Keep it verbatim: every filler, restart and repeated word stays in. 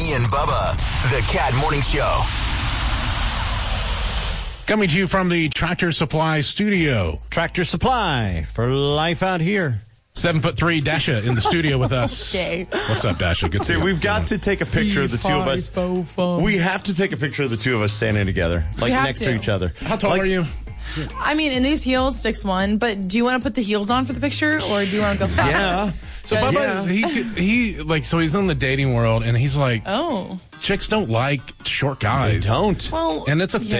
Beanie and Bubba, the Cat Morning Show. Coming to you from the Tractor Supply studio. Tractor Supply for life out here. Seven foot three Dasha in the studio with us. Okay. What's up, Dasha? Good to see See, you. we've got to take a picture of the two of us. We have to take a picture of the two of us standing together, like have next to. to. each other. How tall Like- are you? I mean, in these heels, six one, but do you want to put the heels on for the picture, or do you want to go flat? Yeah. So Yeah. Bubba, he could- he like so he's in the dating world, and he's like, Oh. chicks don't like short guys. They don't. Well, And it's a yeah. thing.